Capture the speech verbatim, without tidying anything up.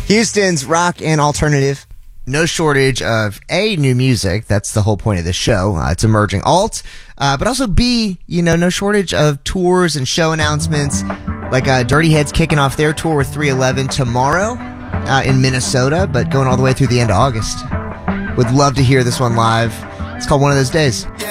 Houston's rock and alternative. No shortage of A, new music. That's the whole point of this show. Uh, it's emerging alt. Uh, but also B, you know, no shortage of tours and show announcements. Like uh, Dirty Heads kicking off their tour with three eleven tomorrow uh, in Minnesota, but going all the way through the end of August. Would love to hear this one live. It's called One of Those Days.